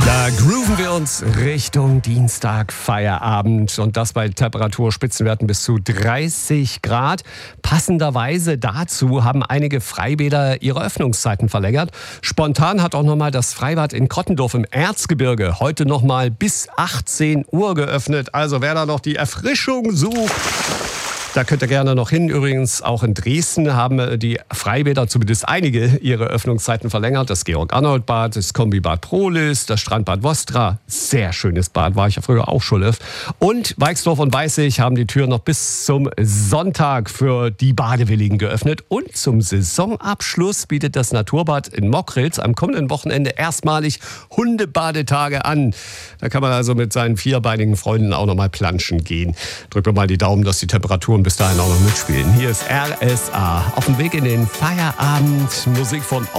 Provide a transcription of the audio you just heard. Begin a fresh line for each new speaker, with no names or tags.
Da grooven wir uns Richtung Dienstag, Feierabend und das bei Temperaturspitzenwerten bis zu 30 Grad. Passenderweise dazu haben einige Freibäder ihre Öffnungszeiten verlängert. Spontan hat auch nochmal das Freibad in Kottendorf im Erzgebirge heute nochmal bis 18 Uhr geöffnet. Also wer da noch die Erfrischung sucht, da könnt ihr gerne noch hin. Übrigens auch in Dresden haben die Freibäder, zumindest einige, ihre Öffnungszeiten verlängert. Das Georg-Arnold-Bad, das Kombibad Prohlis, das Strandbad Vostra. Sehr schönes Bad, war ich ja früher auch schon öfter. Und Weixdorf und Weißig haben die Türen noch bis zum Sonntag für die Badewilligen geöffnet. Und zum Saisonabschluss bietet das Naturbad in Mockritz am kommenden Wochenende erstmalig Hundebadetage an. Da kann man also mit seinen vierbeinigen Freunden auch noch mal planschen gehen. Drückt mir mal die Daumen, dass die Temperaturen bis dahin auch noch mitspielen. Hier ist RSA auf dem Weg in den Feierabend. Musik von